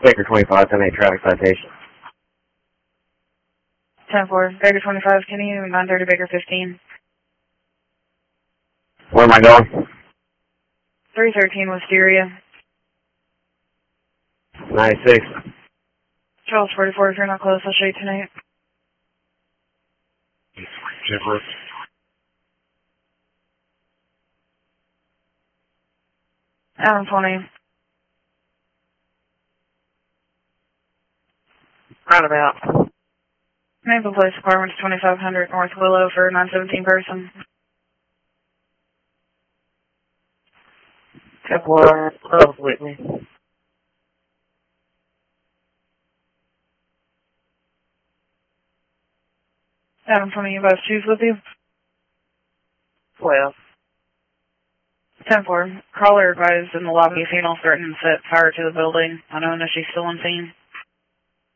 Baker 25, 10-8 traffic citation. 10-4, Baker 25, can you 930 Baker 15? Where am I going? 313 Wisteria. 96. Charles 44, if you're not close, I'll show you tonight. Jennifer. Adam 20. Roundabout. Maple Place Apartments, 2500 North Willow for 917 person. 10-4, Whitney. Adam 20, you guys choose with you? 12. 10-4, caller advised in the lobby, female threatened to set fire to the building. I don't know if she's still on scene.